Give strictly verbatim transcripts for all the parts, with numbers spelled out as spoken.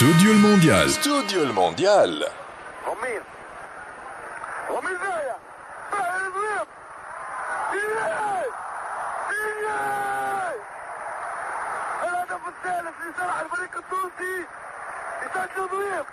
استوديو المونديال. استوديو المونديال. رميل رميل زايا الضيف الهدف الثالث لصالح الفريق التونسي لسانشو ضويف.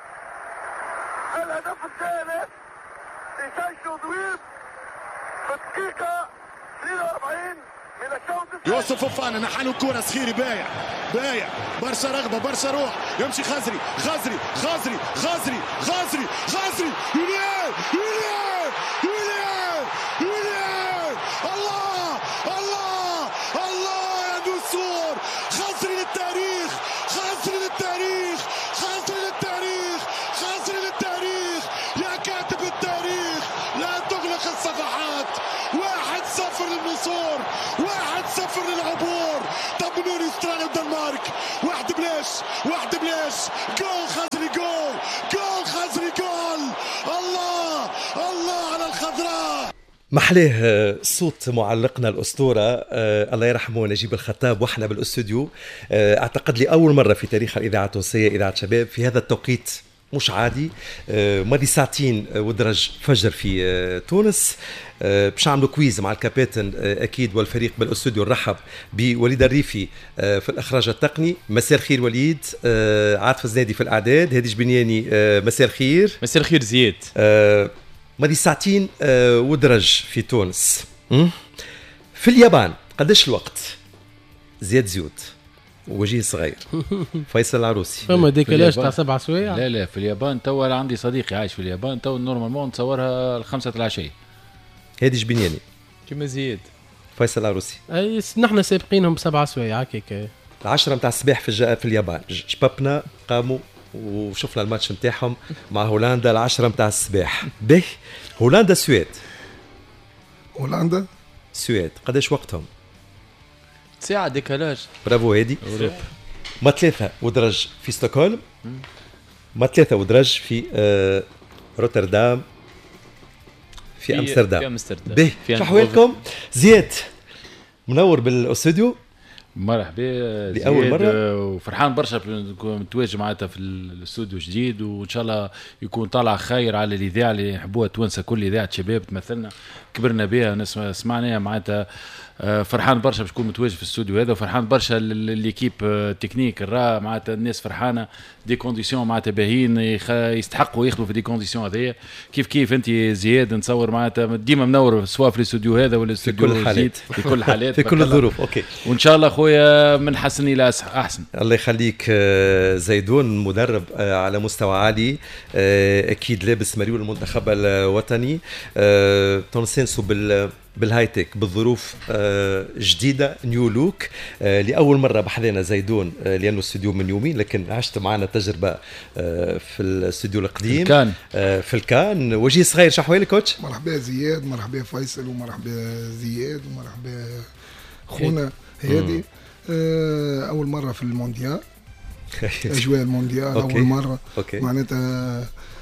الهدف الثالث لسانشو ضويف في الدقيقة اثنين وأربعين من الشوط. يوسف فوفانا نحن الكرة سخيري بايع بايع برشا رغبة برشا روح يمشي خزري خزري خزري خزري خزري خزري يوليان يوليان يوليان يوليان الله الله الله يا دستور. خزري للتاريخ خزري للتاريخ خزري للتاريخ خزري للتاريخ يا كاتب التاريخ لا تغلق الصفحات. واحد صفر للنصور واحد صفر للعبور. طمنوني استراليا والدنمارك واحد بلاش واحد بلاش جول خزري جول جول خزري جول. الله الله على الخضراء. محليه صوت معلقنا الأسطورة آه الله يرحمه نجيب الخطاب واحنا بالاستوديو. آه اعتقد لي أول مرة في تاريخ الإذاعة التونسية إذاعة شباب في هذا التوقيت مش عادي. آه ماضي ساعتين آه ودرج فجر في آه تونس. آه باش نعملوا كويز مع الكابتن آه اكيد والفريق بالاستوديو. نرحب بوليد الريفي آه في الاخراج التقني. مساء الخير وليد. آه عاطف الزنادي في الاعداد. هادي جبنياني آه مساء الخير. مساء الخير زياد. آه ماضي ساعتين آه ودرج في تونس. في اليابان قداش الوقت؟ زياد زيود وجيه صغير فيصل العروسي. فما ديكالاج تاع سبع سوايع. لا لا في اليابان تو عندي صديقي عايش في اليابان تو نورمالمون نصورها الخمسة العشية. هادي جبنياني كما زياد. فيصل العروسي. اي نحن سابقينهم بسبع سوايع هكاك. العشرة متاع الصباح في الج... في اليابان شبابنا قاموا وشفنا الماتش نتاعهم مع هولندا العشرة متاع الصباح. به هولندا سويد. هولندا سويد قداش وقتهم؟ ساعة ديكالاج. برافو هادي. ما ثلاثة ودرج في ستوكهولم. ما ثلاثة ودرج في آه روتردام في, في امستردام. في امستردام. به شو احوالكم؟ زياد منور بالاستوديو. مرحبا لأول مرة وفرحان برشا نكون متواجد معناتها في الاستوديو جديد وإن شاء الله يكون طالع خير على الإذاعة اللي يحبوها توانسة. كل إذاعة شباب تمثلنا كبرنا بها نسمع سمعناها معناتها. فرحان برشا باش نكون متواجد في الاستوديو هذا وفرحان برشا ليكيب تكنيك الرا معناتها الناس فرحانه دي كونديسيون معناتها باهين يستحقوا ياخذوا في دي كونديسيون هذيا. كيف كيف انت زياد نتصور معناتها ديما منور سواء في الاستوديو هذا ولا الاستوديو الجديد في كل الحالات في كل الظروف. اوكي وان شاء الله خويا من حسن الى احسن. الله يخليك. زيدون مدرب على مستوى عالي اكيد لابس مريول المنتخب الوطني. تونسينسو بال بالهايتك بالظروف جديدة نيو لوك. لأول مرة بحذينا زيدون لأنه الاستوديو من يومين لكن عشت معنا تجربة في الاستوديو القديم الكان. في الكان. وجيه صغير شو أحوالك كوتش؟ مرحبا زياد مرحبا فيصل ومرحبا زياد ومرحبا خونا هادي. أول مرة في المونديال أجواء المونديال أول مرة معناتها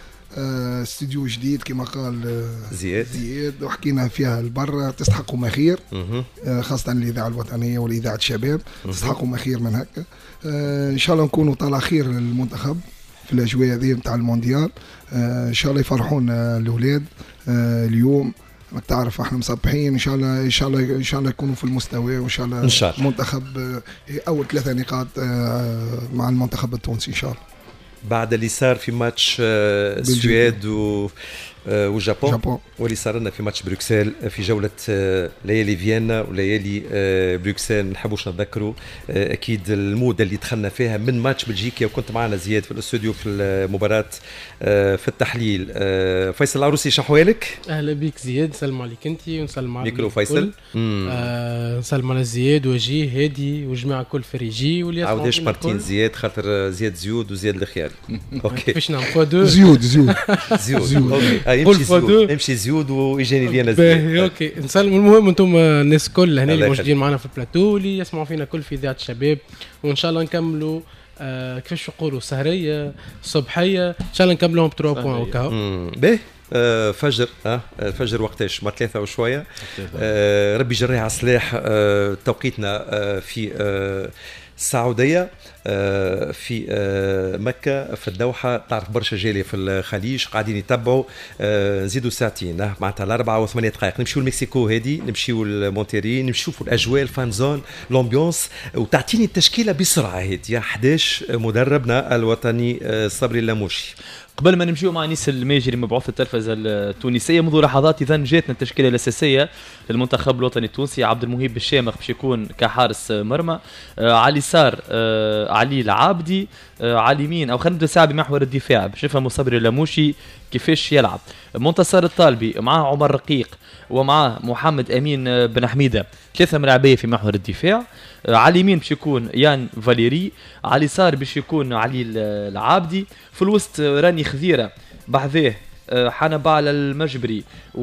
آه استوديو جديد كما قال زياد زياد وحكينا فيها البرة تستحقوا ما خير. آه خاصة الإذاعة الوطنية والإذاعة الشباب تستحقوا ما خير من هكا. آه إن شاء الله نكونوا طالع خير للمنتخب في الأجواء هذه متاع المونديال. آه إن شاء الله يفرحونا الأولاد. آه اليوم تعرف احنا مصبحين ان شاء الله ان شاء الله ان شاء الله يكونوا في المستوى وان شاء الله إن شاء الله. المنتخب آه أول ثلاثة نقاط آه مع المنتخب التونسي إن شاء الله بعد اللي صار في ماتش السويد و والجابون واللي صار لنا في ماتش بروكسل في جولة ليالي فيينا وليالي بروكسل. نحبوش نتذكروا أكيد المودة اللي دخلنا فيها من ماتش بلجيكا وكنت معنا زياد في الاستوديو في المباراة في التحليل. فيصل العروسي شو أحوالك؟ أهلا بك زياد. نسلم عليك أنت ونسلم على ميكرو فيصل. آه نسلم على زياد وجيه هادي وجماعة كل فريجي واللي عاوداش مارتين زياد خاطر زياد زيود وزياد الخياري. أوكي فاش نعم فوا زيود زيود زيود. أوكي يمشي زيود يمشي زيود ويجاني فينا زيود. اوكي نسلم. المهم انتم الناس كل هنا اللي موجودين معنا في البلاتو اللي يسمعوا فينا كل في اذاعه الشباب وان شاء الله نكملوا آه كيفاش يقولوا سهريه صبحيه ان شاء الله نكملوهم بثلاثة بوان وكاو. باهي آه فجر اه الفجر وقتاش ما ثلاثة وشويه. آه ربي يجريها على الصلاح. آه توقيتنا آه في آه السعوديه. في مكة في الدوحة، تعرف برشا جالية في الخليج قاعدين يتبعوا. نزيدوا ساعتين معناتها الأربعة وثمانية دقائق نمشيو لمكسيكو هذه، نمشيو لمونتيري، نشوفوا الأجواء الفان زون لومبيونس، وتعطيني التشكيلة بسرعة هذه. أحد عشر مدربنا الوطني صبري اللاموشي. قبل ما نمشيو مع انيس الماجري مبعوث التلفزه التونسيه، منذ لحظات اذا جاتنا التشكيله الاساسيه للمنتخب الوطني التونسي. عبد المهيب الشامخ باش يكون كحارس مرمى، آه على اليسار آه علي العابدي، آه على اليمين او خلينا نبدا ساعه بمحور الدفاع باش نفهموا صبري اللاموشي كيفاش يلعب. منتصر الطالبي معاه عمر رقيق ومعاه محمد امين بن حميده، ثلاثه ملاعبيه في محور الدفاع. على اليمين باش يكون يان فاليري، على اليسار باش يكون علي العابدي، في الوسط راني خذيره بحذاه حنبال المجبري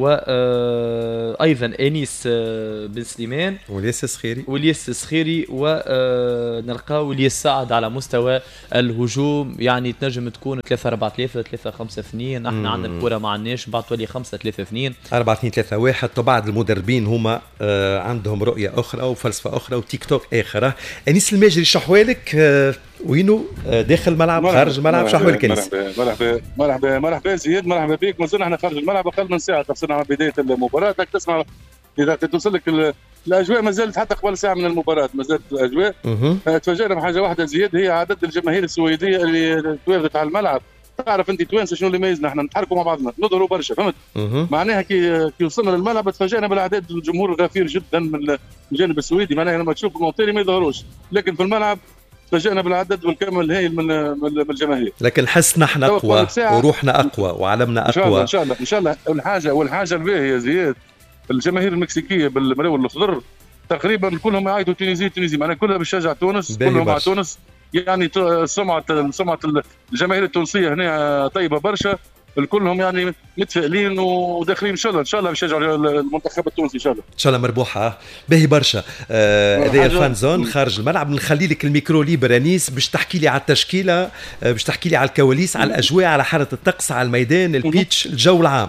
وايضا انيس بن سليمان والياس السخيري والياس السخيري ونلقاو الياس سعد على مستوى الهجوم. يعني تنجم تكون ثلاثة أربعة ثلاثة ثلاثة خمسة اثنين، احنا عندنا الكره ما عندناش، بعد تولي خمسة ثلاثة اثنين أربعة اثنين ثلاثة واحد. وبعض المدربين هما آه عندهم رؤيه اخرى وفلسفه اخرى وتيك توك اخر. انيس الماجري شحوالك آه وينو آه داخل الملعب خارج الملعب شحوالك انيس؟ مرحبا مرحبا مرحبا زياد، مرحبا بك. ما زلنا احنا خارج الملعب اقل من ساعه تفصلنا عن بدايه المباراه. بدك تسمع اذا توصل لك الاجواء ما زالت حتى قبل ساعه من المباراه ما زالت الاجواء. أه تفاجئنا بحاجه واحده زياد، هي عدد الجماهير السويديه اللي تواجدت على الملعب. تعرف انت توانسه شنو اللي يميزنا؟ احنا نتحركوا مع بعضنا نظهروا برشا، فهمت؟ معناها كي كي وصلنا للملعب تفاجئنا بالاعداد الجمهور الغفير جدا من الجانب السويدي. معناها لما تشوف المونتيري ما يظهروش، لكن في الملعب تفاجئنا بالعدد والكم الهائل من من الجماهير. لكن حس نحن اقوى وروحنا اقوى وعلمنا اقوى ان شاء الله ان شاء الله. والحاجه والحاجه الباهيه زياد، الجماهير المكسيكيه بالمراول الخضر تقريبا كلهم يعيطوا تونسي تونسي، معناها كلها بتشجع تونس، كلهم مع تونس. يعني سمعه سمعه الجماهير التونسيه هنا طيبه برشا، الكلهم يعني متفائلين وداخلين ان شاء الله ان شاء الله باش يشجعوا المنتخب التونسي ان شاء الله. ان شاء الله مربوحه باهي برشا. هذه آه الفان زون خارج الملعب. نخلي لك الميكرو ليبر انيس باش تحكي لي على التشكيله، آه باش تحكي لي على الكواليس، على الاجواء، على حاله الطقس، على الميدان، البيتش، الجو العام.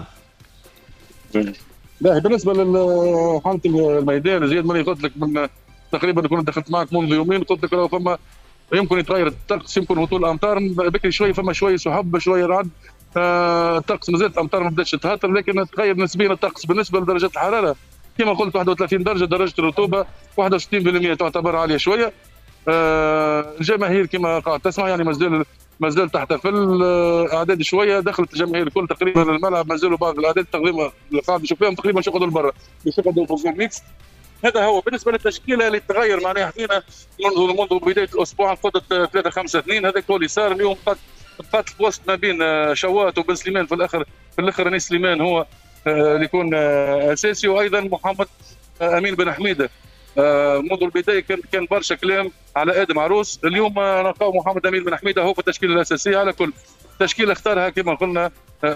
لا بالنسبه لحاله الميدان زياد ماني قلت لك من تقريبا كنت دخلت معك منذ يومين، قلت لك لو فما يمكن يتغير الطقس، يمكن هطول امطار بكري شويه، فما شويه سحب شويه رعد. الطقس ما زالت امطار ما بداتش تهطل، لكن تغير نسبيا الطقس. بالنسبه لدرجه الحراره كما قلت واحد وثلاثين درجه، درجه الرطوبه واحد وستين بالمئة تعتبر عاليه شويه. الجماهير كما قاعد تسمع يعني مازال مازال تحتفل، اعداد شويه دخلت الجماهير الكل تقريبا الملعب، مازالوا بعض الاعداد تقريبا اللي قاعد نشوف فيهم تقريبا شقدوا لبرا يشقدوا في الزون ميكس. هذا هو بالنسبه للتشكيله اللي تغير. معناها حكينا منذ منذ بدايه الاسبوع قدت ثلاثة خمسة اثنين، هذاك هو اللي صار اليوم. قد بقات الوسط ما بين شوات وبن سليمان، في الاخر في الاخر انيس سليمان هو اللي يكون اساسي، وايضا محمد امين بن حميده. منذ البدايه كان كان برشا كلام على ادم عروس، اليوم نلقاو محمد امين بن حميده هو في التشكيله الاساسيه. على كل تشكيله اختارها كما قلنا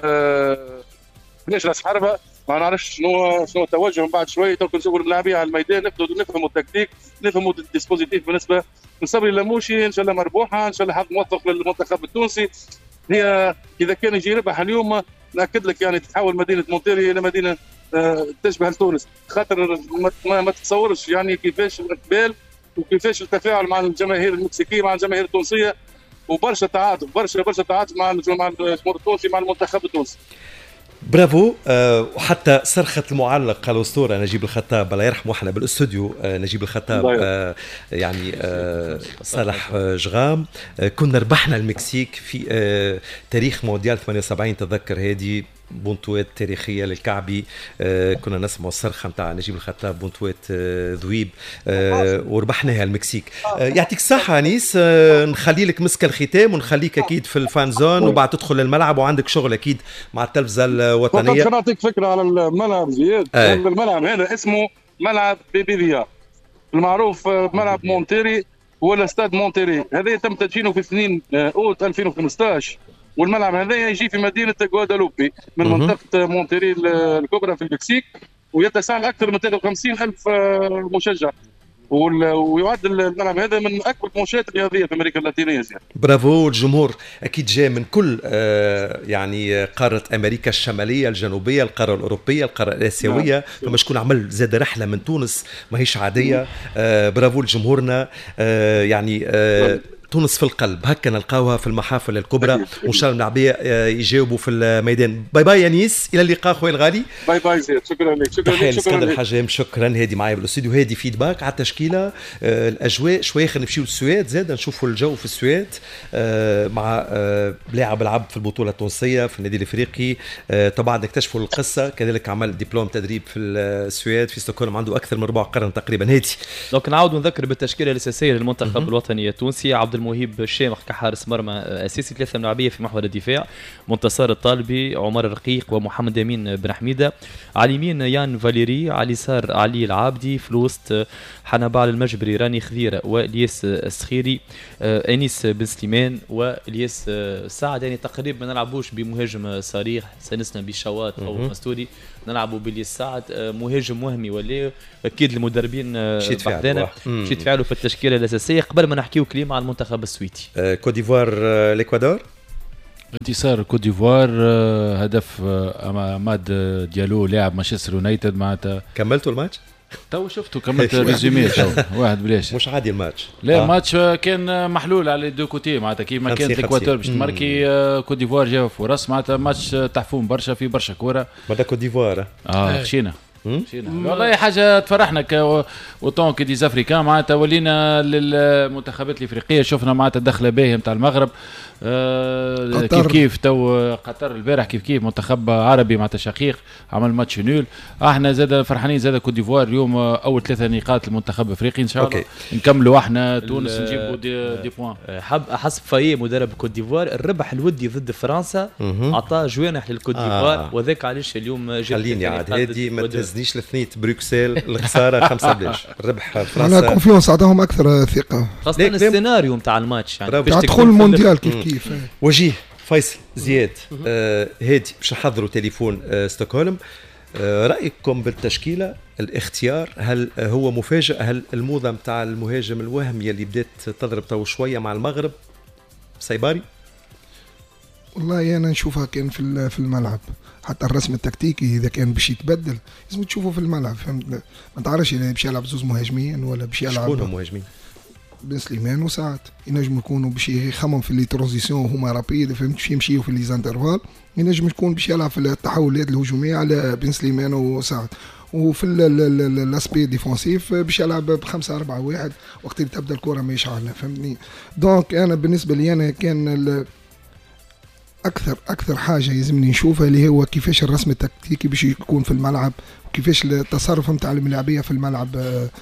ليش راس حربه، ما نعرفش شنو شنو التوجه. من بعد شويه تو نشوفوا اللاعبين على الميدان نبداو نفهموا التكتيك، نفهموا الديسبوزيتيف بالنسبه لصبري اللاموشي. ان شاء الله مربوحه، ان شاء الله حظ موفق للمنتخب التونسي. هي اذا كان يجي ربح اليوم ناكد لك يعني تتحول مدينه مونتيري الى مدينه أه تشبه تونس، خاطر ما, ما تتصورش يعني كيفاش الاقبال وكيفاش التفاعل مع الجماهير المكسيكيه مع الجماهير التونسيه، وبرشا تعاطف برشا برشا تعاطف مع مع الجمهور التونسي مع المنتخب التونسي. برافو. أه وحتى صرخة المعلق الأسطورة نجيب الخطاب الله يرحمه، احنا بالاستوديو أه نجيب الخطاب أه يعني أه صالح جغام أه كنا ربحنا المكسيك في أه تاريخ مونديال ثمانية وسبعين، تذكر هذه بونتوات تاريخية للكعبي. آه كنا نسمع الصرخة متاع نجيب الخطاب بونتوات آه ذويب آه وربحناها المكسيك. آه يعطيك الصحة أنيس. آه نخلي لك مسك الختام ونخليك أكيد في الفان زون، وبعد تدخل الملعب وعندك شغل أكيد مع التلفزة الوطنية. فقط نعطيك فكرة على الملعب زياد. آه. الملعب هذا اسمه ملعب بيبيفيا، المعروف ملعب مونتيري ولا استاد مونتيري. هذا تم تدشينه في اثنين أوت ألفين وخمسطاش، والملعب هذا يجي في مدينه غوادالوبي من منطقه مونتيري الكبرى في المكسيك، ويتسع اكثر من ثلاثة وخمسين ألف مشجع، ويعد الملعب هذا من اكبر المنشآت الرياضيه في امريكا اللاتينيه. برافو. الجمهور اكيد جاء من كل آه يعني قاره امريكا الشماليه الجنوبيه، القاره الاوروبيه، القاره الاسيويه، فما شكون عمل زاد رحله من تونس ما هيش عاديه. آه برافو لجمهورنا. آه يعني آه تونس في القلب، هكا نلقاوها في المحافل الكبرى، وان شاء الله اللاعبيه يجاوبوا في الميدان. باي باي يا نيس، الى اللقاء خويا الغالي. باي باي زيد، شكرا لك. شكرا لك اسكندر الحجام، شكرا. هادي معايا بالاستوديو، هادي فيدباك على التشكيله. آه الاجواء شويه، خلينا نمشيو للسويد زاد نشوفوا الجو في السويد آه مع آه لاعب لعب في البطوله التونسيه في النادي الافريقي. آه طبعا نكتشفوا القصه، كذلك عمل دبلوم تدريب في السويد في ستوكهولم، عنده اكثر من ربع قرن تقريبا. هادي دونك نعاود نذكر بالتشكيله الاساسيه للمنتخب الوطني التونسي: عبد المهيب الشامخ كحارس مرمى اساسي، ثلاثه ملاعبيه في محور الدفاع: منتصر الطالبي، عمر الرقيق، ومحمد امين بن حميده. على اليمين يان فاليري، على اليسار علي العابدي، في الوسط حنبال المجبري، راني خذيره، والياس السخيري، انيس بن سليمان، والياس سعد. يعني تقريبا ما نلعبوش بمهاجم صريح سنسنا بشوات او مستوري، نلعبوا بالياس سعد مهاجم وهمي. ولا اكيد المدربين بحدنا مشي تفعلوا في التشكيله الاساسيه. قبل ما نحكيو كلمه على المنتخب السويدي، كوت ديفوار الاكوادور، انتصار كوت ديفوار، هدف اماد ديالو لاعب مانشستر يونايتد. معناتها كملتوا الماتش؟ تو شفتوا كملت ريزومي تو واحد بلاش. مش عادي الماتش، لا آه. الماتش كان محلول على دو كوتي، معناتها كيف ما كانت الاكواتور باش تماركي كوت ديفوار جاوا فرص. معناتها ماتش تحفون برشا، في برشا كوره بعد كوت ديفوار اه خشينا والله حاجه تفرحنا كوطون كي ديز افريكان. معناتها ولينا للمنتخبات الافريقيه شفنا معناتها دخله باهيه نتاع المغرب. آه كيف كيف تو قطر البارح كيف كيف منتخب عربي معناتها شقيق عمل ماتش نول. احنا زاد فرحانين زاد كوت ديفوار اليوم اول ثلاثه نقاط المنتخب الافريقي ان شاء الله. أوكي. نكملوا احنا تونس نجيبوا دي, دي بوان. حب حسب فاي مدرب كوت ديفوار الربح الودي ضد فرنسا اعطاه جوانح للكوت ديفوار آه. وذاك علاش اليوم جاب. خليني عاد هادي ما تهزنيش الاثنين بروكسل الخساره خمسة بلاش الربح فرنسا. انا كونفيونس عطاهم اكثر ثقه خاصه السيناريو نتاع الماتش يعني باش تدخل المونديال كيف كيف. وجيه فيصل زياد آه هادي باش نحضروا تليفون آه ستوكهولم. آه رايكم بالتشكيله الاختيار، هل هو مفاجئ؟ هل الموضه نتاع المهاجم الوهمي اللي بدات تضرب تو شويه مع المغرب سايباري؟ والله انا نشوفها كان في في الملعب، حتى الرسم التكتيكي اذا كان باش يتبدل لازم تشوفه في الملعب. فهمت؟ ما تعرفش اذا باش يلعب زوز مهاجمين ولا باش يلعب شكون مهاجمين؟ بن سليمان وسعد ينجم يكونوا باش يخمم في لي ترانزيسيون هما رابيد، فهمت؟ باش يمشيوا في لي زانترفال. ينجم يكون باش يلعب في التحولات الهجوميه على بن سليمان وسعد. وفي الاسبي ديفونسيف باش يلعب بخمسة أربعة واحد وقت اللي تبدا الكره ما يشعلنا. فهمتني؟ دونك انا بالنسبه لي انا كان اكثر اكثر حاجه يلزمني نشوفها اللي هو كيفاش الرسم التكتيكي باش يكون في الملعب، وكيفاش التصرف نتاع الملاعبيه في الملعب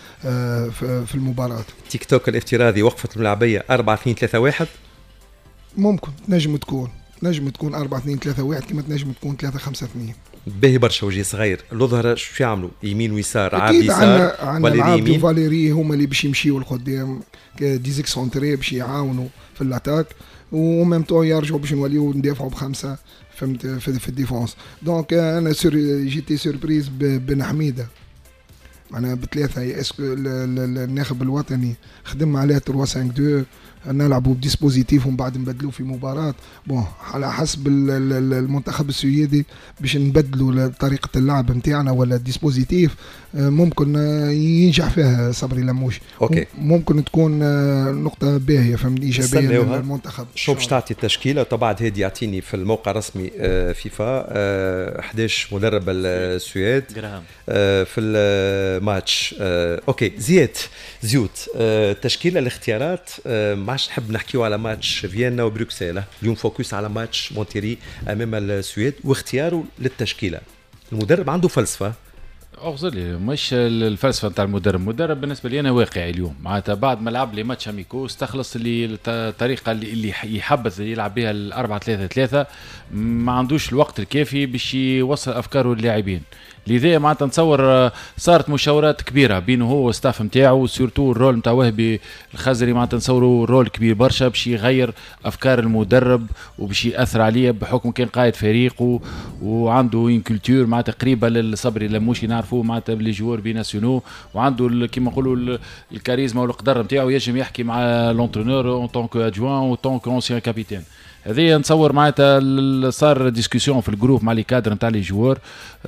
في المباراه. تيك توك الافتراضي وقفه الملاعبيه أربعة اثنين ثلاثة واحد ممكن نجم تكون نجم تكون أربعة اثنين ثلاثة واحد كما تنجم تكون ثلاثة خمسة اثنين. باهي برشا وجه صغير الظهر شو يعملوا يمين ويسار عاب يسار ولا يمين فاليري هما اللي باش يمشيوا لقدام ديزيك سونتري باش يعاونوا في الاتاك وميم طون يرجعوا باش نوليو ندافعوا بخمسه. فهمت؟ في, في الديفونس. دونك انا سور جيتي سوربريز بن حميده معناها بثلاثه. اسكو الناخب الوطني خدم عليه ثلاثة خمسة اثنين نلعبوا بديسبوزيتيف ومن بعد نبدلوه في مباراه. بون على حسب المنتخب السويدي باش نبدلوا طريقه اللعب نتاعنا ولا الديسبوزيتيف ممكن ينجح فيها صبري لموش. أوكي. ممكن تكون نقطه باهيه فهمت ايجابيه للمنتخب. شو باش تعطي التشكيله طبعا هادي يعطيني في الموقع الرسمي فيفا أحد عشر مدرب السويد في الماتش. اوكي زياد زيوت التشكيله الاختيارات ما عادش نحب نحكيو على ماتش فيينا وبروكسل، اليوم فوكس على ماتش مونتيري امام السويد واختياره للتشكيله. المدرب عنده فلسفه أغزلي مش الفلسفة نتاع المدرب. المدرب بالنسبة لي أنا واقعي اليوم معناتها بعد ما لعب لي ماتش أميكو استخلص اللي الطريقة اللي يحبذ يلعب بها الأربعة ثلاثة ثلاثة ما عندوش الوقت الكافي باش يوصل أفكاره للاعبين. لذا معناتها نتصور صارت مشاورات كبيره بينه هو والستاف نتاعو سورتو الرول نتاع وهبي الخزري معناتها نتصوروا رول كبير برشا باش يغير افكار المدرب وباش ياثر عليه بحكم كان قائد فريق وعنده ان كولتور معناتها قريبه للصبري لموشي نعرف نعرفوه معناتها بلي جوار بيناسيونو وعنده كيما نقولوا الكاريزما والقدر نتاعو يجم يحكي مع لونترونور اون طونك ادجوان او طونك اونسيان كابيتان. هذه نتصور معناتها صار ديسكسيون في الجروب مع لي كادر نتاع لي جوار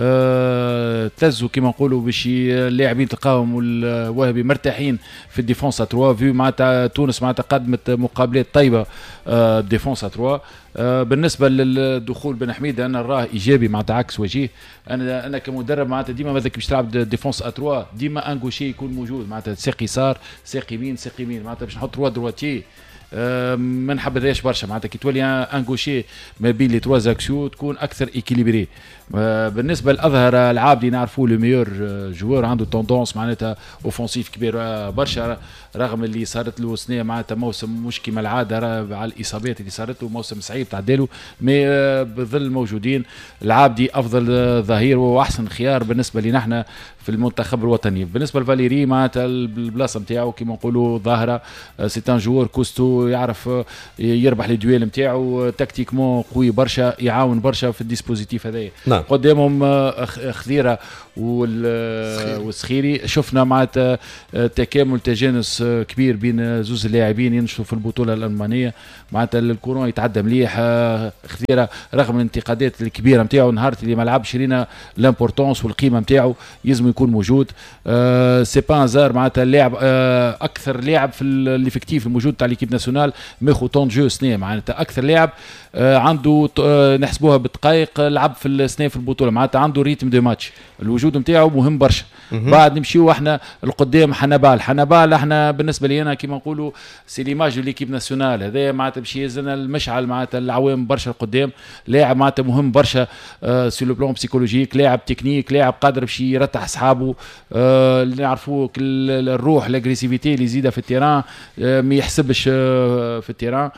أه تلزوا كيما نقولوا باش اللاعبين تلقاهم والوهبي مرتاحين في الديفونس ثلاثة فيو معناتها تونس معناتها قدمت مقابلات طيبه أه ديفونس ثلاثة أه بالنسبه للدخول بن حميده انا نراه ايجابي معناتها عكس وجيه. انا انا كمدرب معناتها ديما ماذاك باش تلعب ديفونس ثلاثة ديما ان غوشي يكون موجود معناتها ساق يسار ساق يمين ساق يمين معناتها باش نحط تروا درواتيي ما نحبذهاش برشا معناتها كي تولي ان غوشي ما بين لي تروا زاكسيو تكون اكثر ايكيليبري. بالنسبه للاظهر العابدي نعرفوا لو ميور جوور عنده توندونس معناتها اوفونسيف كبير برشا رغم اللي صارت له سنه معناتها موسم مش كيما العاده على الاصابات اللي صارت له موسم صعيب تعداله مي بظل موجودين العابدي افضل ظهير واحسن خيار بالنسبه لنا احنا في المنتخب الوطني. بالنسبه لفاليري معناتها البلاصه نتاعو كيما نقولوا ظاهره سي ان جوور كوستو يعرف يربح لي دويل نتاعو تكتيكمون قوي برشا يعاون برشا في الديسبوزيتيف هذايا. نعم. قدامهم خضيره والسخيري شفنا معناتها تكامل تجانس كبير بين زوز اللاعبين ينشطوا في البطوله الالمانيه معناتها الكورون يتعدى مليح. خضيره رغم الانتقادات الكبيره نتاعو نهار اللي ما لعبش لينا لامبورطونس والقيمه نتاعو يلزم يكون موجود. أه سي با هازار معناتها اللاعب أه اكثر لاعب في الافكتيف الموجود تاع ليكيب ناسيونال ماخو طون جو سنه معناتها اكثر لاعب أه عنده أه نحسبوها بالدقائق لعب في السنه في البطوله معناتها عنده ريتم دو ماتش الوجود نتاعو مهم برشا. بعد نمشيو احنا القدام حنبال حنبال احنا بالنسبه لي انا كيما نقولوا سي ليماج دو ليكيب ناسيونال هذا معناتها باش يهزنا المشعل معناتها العوام برشا القدام لاعب معناتها مهم برشا أه سي لو بلون بسيكولوجيك لاعب تكنيك لاعب قادر باش يرتاح اصحابه أه اللي نعرفوه الروح الاغريسيفيتي اللي يزيدها في التيران أه ما يحسبش أه في التيران.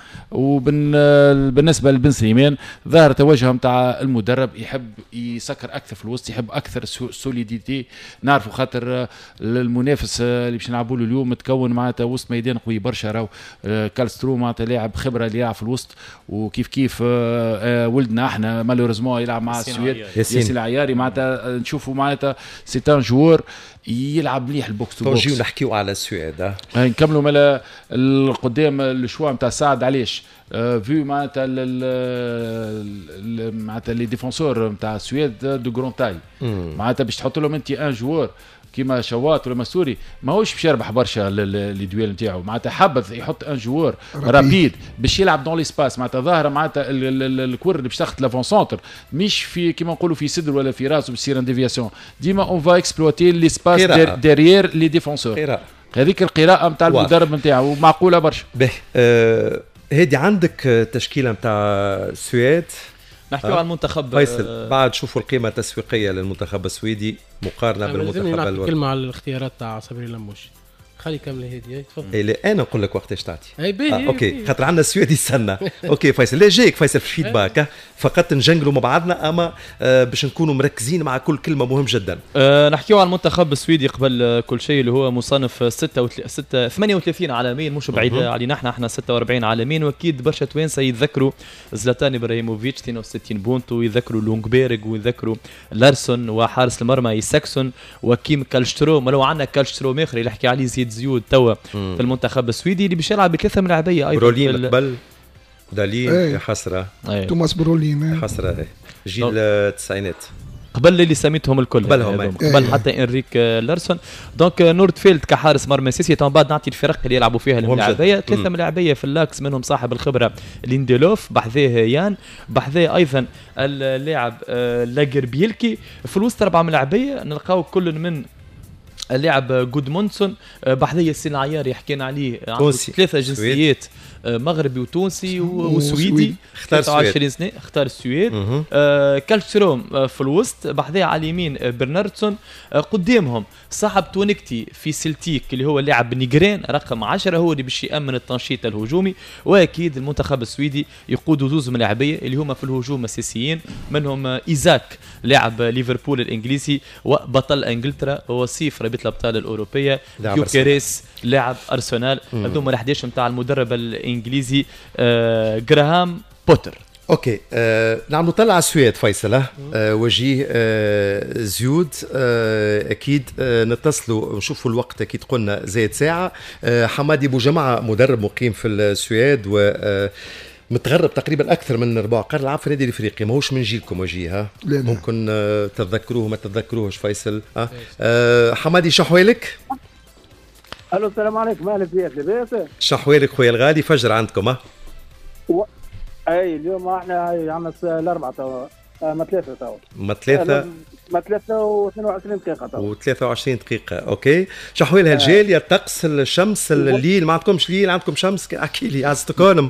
وبالنسبه لبن سليمان ظاهر توجه نتاع المدرب يحب يسكر اكثر في الوسط يحب اكثر سوليديتي نعرفوا خاطر المنافس اللي باش نلعبوا له اليوم متكون معناتها وسط ميدان قوي برشا راهو كالسترو معناتها لاعب خبره اللي يلعب في الوسط وكيف كيف ولدنا احنا مالوريزمون يلعب مع السويد ياسين العياري معناتها نشوفوا معناتها سي ان جوور يلعب مليح البوكس تو بوكس. نجيو نحكيو على السويد نكملوا مالا القدام الشوا نتاع سعد علاش فيو معناتها معناتها لي ديفونسور نتاع السويد دو غران تاي معناتها باش تحط لهم انت ان جوور كيما شوات ولا مسوري ماهوش باش يربح برشا لي دويل نتاعو معناتها حبذ يحط ان جوور رابيد باش يلعب دون ليسباس معناتها ظاهره معناتها الكور اللي باش تاخذ لافون سونتر مش في كيما نقولوا في صدر ولا في راسه باش يصير ان ديفياسيون ديما اون فا اكسبلوتي ليسباس ديريير لي ديفونسور هذيك القراءه نتاع المدرب نتاعو معقوله برشا. باهي أه هادي عندك تشكيله نتاع السويد نحكيو على المنتخب فيصل بعد شوفوا القيمه التسويقيه للمنتخب السويدي مقارنه بالمنتخب الوطني. كلمه على الاختيارات تاع صبري لموش خلي كامله هذه تفضل. اي لا انا نقول لك وقتاش تعطي اي باهي آه اوكي خاطر عندنا السويدي يستنى اوكي فيصل لا جايك فيصل في الفيدباك فقط نجنقلوا مع بعضنا اما آه باش نكونوا مركزين مع كل كلمه مهم جدا. آه نحكيو على المنتخب السويدي قبل كل شيء اللي هو مصنف ستة وثلاثين ثمانية وثلاثين عالميا مش بعيد علينا احنا احنا ستة وأربعين عالميا واكيد برشا توانسه يتذكروا زلاتان ابراهيموفيتش اثنين وستين بونتو ويذكروا لونغبيرغ ويذكروا لارسون وحارس المرمى يساكسون وكيم كالشتروم ولو عندنا كالشتروم اخر اللي يحكي عليه زيد زيود توا في المنتخب السويدي اللي باش يلعب بثلاثه ملاعبيه ايضا برولين قبل دالين ايه. حسره ايه. توماس برولين حسره ايه. جيل التسعينات قبل اللي سميتهم الكل قبلهم قبل ايه. حتى انريك لارسون دونك نوردفيلد كحارس مرمى سيسي تون بعد نعطي الفرق اللي يلعبوا فيها الملاعبيه ثلاثه ملاعبيه في اللاكس منهم صاحب الخبره ليندلوف بحذاه يان بحذاه ايضا اللاعب لاجربيلكي في الوسط اربعه ملاعبيه نلقاو كل من اللاعب جودمونسون بحذايا ياسين العياري حكينا عليه عنده ثلاثه جنسيات مغربي وتونسي وسويدي اختار عشرين سنه اختار السويد آه كالشتروم في الوسط بحذايا على اليمين برناردسون آه قدامهم صاحب تونيكتي في سلتيك اللي هو اللاعب نيجرين رقم عشرة هو اللي باش يامن التنشيط الهجومي واكيد المنتخب السويدي يقودوا زوز ملاعبيه اللي هما في الهجوم اساسيين منهم ايزاك لاعب ليفربول الانجليزي وبطل انجلترا وصيف رابطه الابطال الاوروبيه يوكيريس لاعب ارسنال هذوما ال11 نتاع المدرب الانجليزي آه جراهام بوتر. اوكي آه، نعم نطلع على السويد فيصل آه، وجيه آه، زيود آه، اكيد آه، نتصلوا نشوفوا الوقت اكيد قلنا زايد ساعه. آه، حمادي بوجمعه مدرب مقيم في السويد و آه، متغرب تقريبا اكثر من ربع قرن لعب في النادي الافريقي، ماهوش من جيلكم وجيه. ممكن آه، تتذكروه ما تتذكروهش فيصل. أه؟ أه حمادي شحوالك. الو السلام عليكم. اهلا فيك لاباس شحوالك خويا الغالي. فجر عندكم ها و... اي اليوم احنا عندنا الاربعه تو ما ثلاثه تو ما ثلاثه ما ثلاثه واثنين وعشرين دقيقه تو وثلاثة وعشرين دقيقه. اوكي شحوال هالجيل يا الطقس الشمس الليل ما عندكمش ليل عندكم شمس احكي لي على ستوكهولم.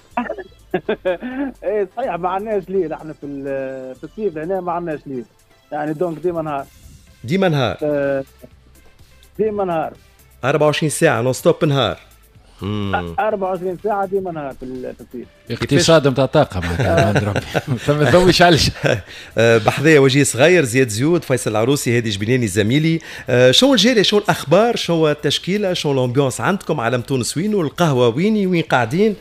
ايه صحيح ما عندناش ليل احنا في في الصيف هنا ما عندناش ليل يعني دونك ديما نهار ديما نهار ديما نهار أربعة وعشرين ساعه نون ستوب نهار. مم. أربعة وعشرين ساعه ديما نهار في الصيف. اقتصاد نتاع الطاقه معناتها فما تضويش عليش. بحذايا وجيه صغير زياد زيود فيصل العروسي هادي جبيناني زميلي. شو الجاري شو الاخبار شو التشكيله شو الامبيونس عندكم علم تونس وين والقهوه ويني وين قاعدين؟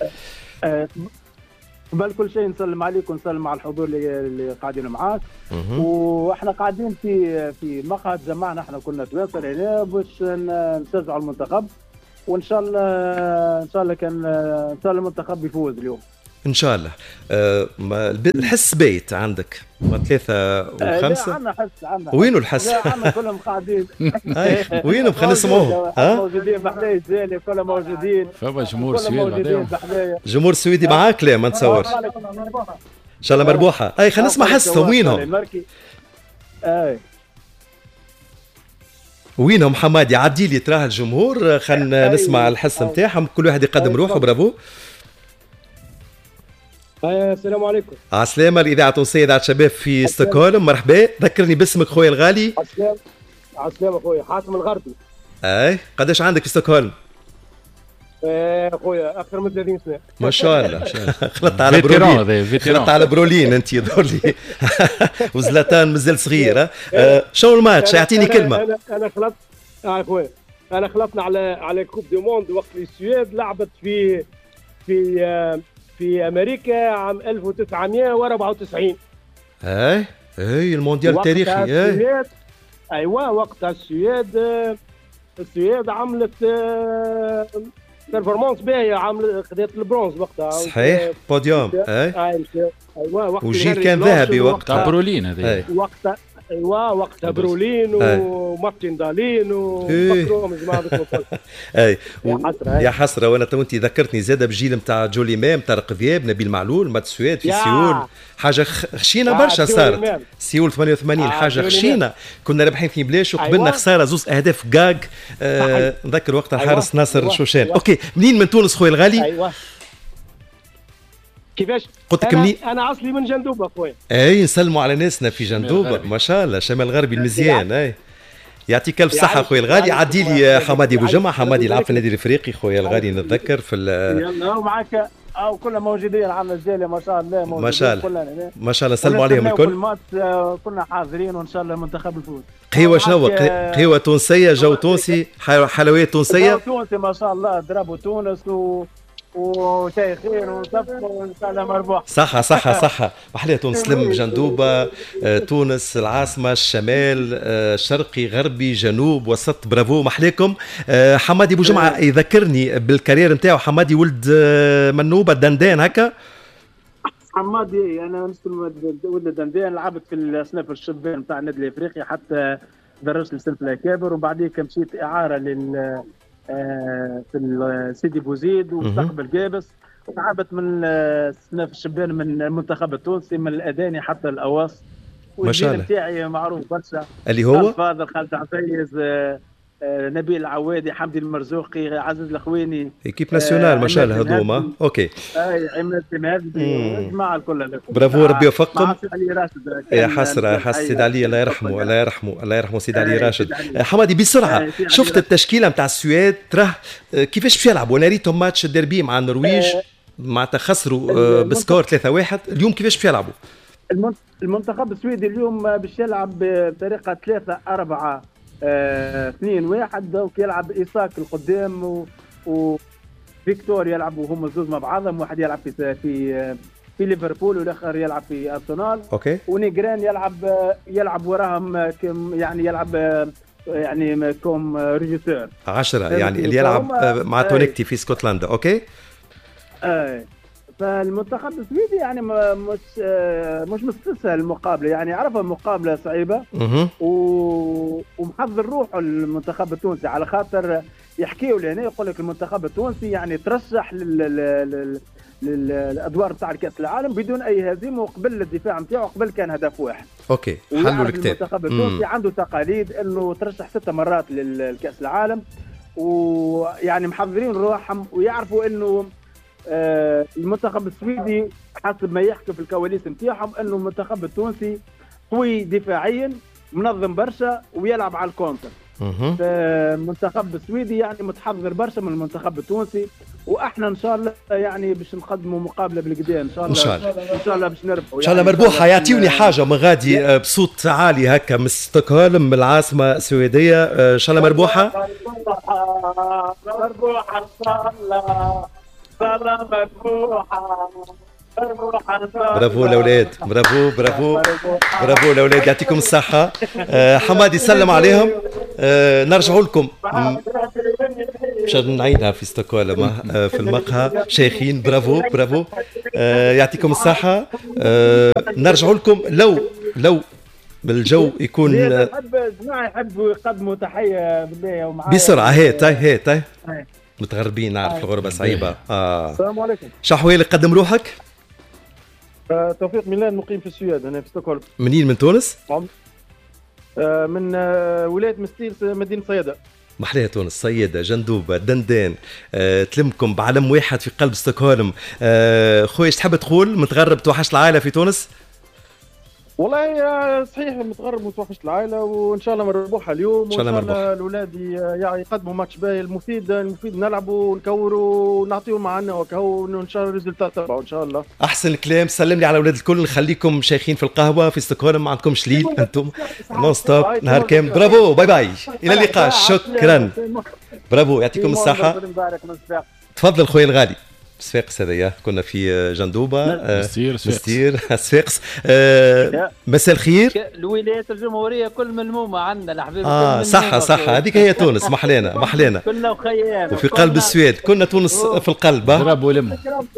قبل كل شيء نسلم عليكم ونسلم على الحضور اللي, اللي قاعدين معاك. واحنا قاعدين في في مقعد جمعنا احنا كنا توانسه هنا باش نشجعوا المنتخب وان شاء الله ان شاء الله كان ان شاء الله المنتخب يفوز اليوم ان شاء الله. أه الحس بيت عندك ما ثلاثة وخمسة؟ لا عندنا حس عندنا. وينو الحس؟ لا عندنا كلهم قاعدين. وينو خلينا نسمعوهم. ها؟ موجودين بحذايا الجالي كلهم موجودين. فما جمهور سويدي بحذايا. جمهور سويدي معاك لا ما نتصورش. ان شاء الله مربوحة. اي خلينا نسمع حسهم وينهم؟ اي وينهم حمادي عدي لي تراه الجمهور خلينا نسمع الحس نتاعهم كل واحد يقدم روحه. برافو. السلام عليكم. على السلامة. الإذاعة التونسية إذاعة شباب في ستوكهولم. مرحبا. ذكرني باسمك خويا الغالي. على السلامة. على السلامة خويا حاتم الغربي. أي قداش عندك في ستوكهولم؟ ايه خويا أكثر من ثلاثين سنة. ما شاء الله. خلطت على برولين. خلطت على برولين أنت يظهر لي. وزلاتان مازال صغير. أه شو الماتش؟ اعطيني كلمة. أنا أنا خلطت آه خويا أنا خلطنا على على كوب دي موند وقت السويد لعبت في في آه في امريكا عام ألف وتسعمائة وأربعة وتسعين. اي اي المونديال التاريخي. اي ايوه وقتها السويد السويد عملت بيرفورمانس باهيه عملت خذت البرونز وقتها. صحيح بوديوم. اي ايوه وقت وجيل كان ذهبي وقتها. برولين هذه وقتها ايوه وقتها برولين ومارتين دالين ومكروم جماعه اي يا حسره. وانا تو انت ذكرتني زاده بجيل نتاع جولي مام طارق ذياب نبيل معلول مات السويد في سيول حاجه خشينه برشا صارت. سيول ثمانية وثمانين حاجه خشينه كنا رابحين في بلاش وقبلنا أيوة. خساره زوز اهداف جاج. آه نذكر وقتها الحارس أيوة. ناصر أيوة. شوشان. أيوة. اوكي منين من تونس خويا الغالي؟ أيوة. كيفاش؟ قلت لك منين؟ انا اصلي من جندوبه خويا. اي نسلموا على ناسنا في جندوبه ما شاء الله شمال غربي المزيان. اي يعطيك الف صحه خويا الغالي. عدي لي حمادي بوجمعه. حمادي يلعب في النادي الافريقي خويا الغالي نتذكر في يلا معك او كلنا موجودين عندنا الجاليه ما شاء الله موجودين ما شاء الله ما شاء الله سلموا عليهم الكل. الماتش كنا حاضرين وان شاء الله المنتخب يفوز. قهوه شنو قهوه تونسيه جو تونسي حلويات تونسيه جو تونسي ما شاء الله ضربوا تونس و وشيء خير وصفوا وان شاء الله مربوح. صحة صحة صحة. محلية تونس لم جندوبة تونس العاصمة الشمال الشرقي غربي جنوب وسط. برافو محليكم. حمادي بوجمعة يذكرني بالكارير نتاعو. حمادي ولد منوبة دندان هكا. حمادي انا نسمى ولد دندان لعبت في الصنف الشبان نتاع النادي الافريقي حتى درجت لصنف الاكابر وبعديك مشيت اعارة لل في سيدي بوزيد ومستقبل جابس ولعبت من صنف الشبان من المنتخب التونسي من الاداني حتى الاواص. ما شاء الله. بتاعي معروف برشا اللي هو فاضل خالد عفيز نبيل العوادي حمدي المرزوقي عزيز الخويني ايكيب ناسيونال ما شاء الله هذوما. اوكي اي عماد المهدي الجماعه الكل. برافو ربي يوفقكم. يا حسره يا حس سيد علي الله يرحمه الله يرحمه الله يرحمه سيد علي راشد. حمادي بسرعه شفت التشكيله نتاع السويد تراه كيفاش باش يلعبوا؟ انا ريتهم ماتش الديربي مع النرويج معناتها خسروا بسكور ثلاثة واحد. اليوم كيفاش باش يلعبوا؟ المنتخب السويدي اليوم باش يلعب بطريقه ثلاثة أربعة اثنين واحد وكي يلعب إيساك القدام وفيكتور يلعبوا هم زوز مع بعضهم. واحد يلعب في في في ليفربول والاخر يلعب في ارسنال. اوكي. ونيجران يلعب يلعب وراهم يعني يلعب يعني كوم ريجيسور عشرة يعني اللي يلعب مع تونيكتي في اسكتلندا. اوكي. اي فالمنتخب السويدي يعني مش مش مستسهل المقابله، يعني عرفها مقابله صعيبه و... ومحضر روحه المنتخب التونسي، على خاطر يحكيوا لهنا يقول لك المنتخب التونسي يعني ترشح لل... لل... للادوار تاع كاس العالم بدون اي هزيمه، وقبل الدفاع نتاعو قبل كان هدف واحد. اوكي حلوا الكتاب. المنتخب التونسي عنده تقاليد انه ترشح ست مرات للكاس العالم، ويعني محضرين روحهم ويعرفوا انه آه المنتخب السويدي حسب ما يحكي في الكواليس نتاعهم انه المنتخب التونسي قوي دفاعيا منظم برشا ويلعب على الكونتر. المنتخب السويدي يعني متحضر برشا من المنتخب التونسي، واحنا ان شاء الله يعني باش نقدموا مقابله بالقدام ان شاء الله. ان شاء الله ان شاء الله باش نربحوا ان شاء الله. مربوحه يعطيوني حاجه من غادي بصوت عالي هكا من ستوكهولم من العاصمه السويديه ان شاء الله. مربوحه مربوحه ان شاء الله صلاة مربوحه. برافو الاولاد، برافو برافو برافو الاولاد، يعطيكم الصحه. أه حمادي يسلم عليهم. أه نرجعوا لكم مش نعيدها في ستوكهولم أه في المقهى شيخين. برافو برافو أه يعطيكم الصحه. أه نرجعوا لكم لو لو بالجو يكون نحب جماعه يحبوا يقدموا تحيه بالله ومعايا بسرعه. هي تاي هي تاي متغربين نعرف الغربه صعيبه. اه السلام عليكم. شحويل قدم روحك. آه، توفيق ميلان مقيم في السويد هنا في ستوكهولم. منين؟ من تونس؟ آه، من آه، ولايه مستير مدينه صيدا. محليها تونس، صيدا، جندوبه، دندان، آه، تلمكم بعلم واحد في قلب ستوكهولم. آه، خويا تحب تقول متغرب توحش العائله في تونس؟ والله صحيح متغرب وتوحشت العائله، وان شاء الله مربوحه اليوم. ان شاء الله مربوحه. الاولاد يعني يقدموا ماتش باهي. المفيد المفيد نلعبوا ونكوروا ونعطيهم معنا وكهو، وان شاء الله الريزلتات تبعوا ان شاء الله. احسن الكلام. سلم لي على الاولاد الكل، نخليكم شيخين في القهوه في ستوكهولم، ما عندكمش ليل انتم نون ستوب نهار كامل. برافو، باي باي، الى اللقاء. شكرا، برافو، يعطيكم الصحه. تفضل خويا الغالي. صفاقس هذايا كنا في جندوبه. آه مستير مستير صفاقس. آه مساء الخير. الولايات الجمهوريه كل ملمومه عندنا الحبيب. اه صح صح، هذيك هي تونس. محلينا محلينا كنا وخيام وفي قلب السويد. كنا تونس في القلب. ضرب ولم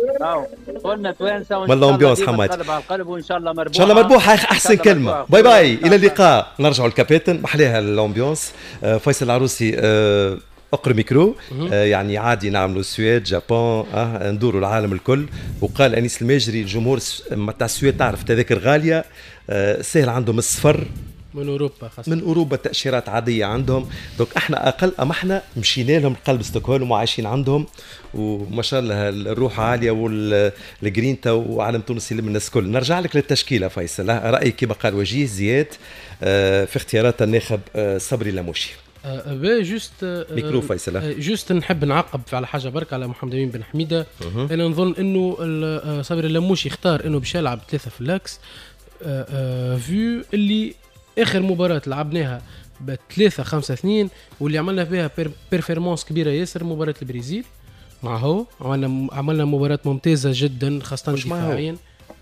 كنا توانسه وان شاء الله حماد. وان شاء الله مربوحه ان شاء الله مربوحه. احسن كلمه. باي باي، الى اللقاء. نرجعوا الكابيتن. محليها الامبيونس. آه فيصل العروسي. آه اقرب ميكرو. آه يعني عادي نعملوا السويد جابان آه ندوروا العالم الكل. وقال انيس الماجري الجمهور تاع السويد تعرف تذاكر غاليه. آه سهل عندهم الصفر من اوروبا خاصة. من اوروبا تاشيرات عاديه عندهم. دونك احنا اقل، اما احنا مشينا لهم قلب ستوكهولم وعايشين عندهم، وما شاء الله الروح عاليه والجرينتا وعالم تونس يلم الناس الكل. نرجع لك للتشكيله فيصل. رايك كما قال وجيه زياد آه في اختيارات الناخب آه صبري لموشي. أه بي جوست ميكرو فيصل. أه جوست نحب نعقب على حاجه برك على محمد امين بن حميده. انا نظن انه صابر اللموشي اختار انه باش يلعب ثلاثه في اللاكس أه أه فيو اللي اخر مباراه لعبناها ب ثلاثة خمسة اثنين واللي عملنا فيها بيرفورمانس كبيره ياسر. مباراه البرازيل مع هو عملنا عملنا مباراه ممتازه جدا خاصه دفاعيا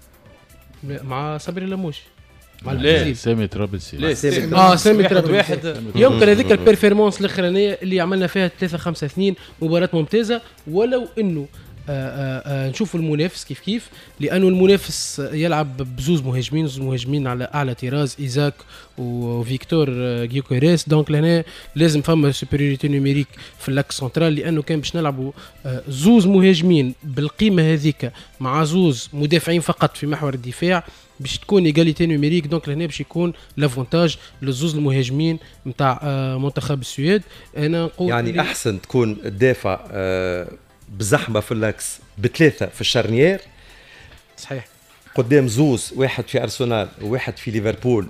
مع صابر اللموشي. لا سامي ترابلسي. لا سامي اه سامي ترابلسي واحد. يمكن هذيك البيرفورمانس الاخرانيه اللي عملنا فيها ثلاثة خمسة اثنين مباراه ممتازه، ولو انه آآ آآ نشوفوا المنافس كيف كيف، لانه المنافس يلعب بزوز مهاجمين زوز مهاجمين على اعلى طراز، ايزاك وفيكتور جيوكوريس. دونك لهنا لازم فما سوبريوريتي نوميريك في اللاكس سنترال، لانه كان باش نلعبوا زوز مهاجمين بالقيمه هذيك مع زوز مدافعين فقط في محور الدفاع باش تكون ايغاليتي نوميريك. دونك لهنا باش يكون لافونتاج للزوز المهاجمين نتاع منتخب السويد. انا نقول يعني احسن تكون الدافع بزحمه في اللاكس بثلاثه في الشارنيير. صحيح. قدام زوز، واحد في ارسنال وواحد في ليفربول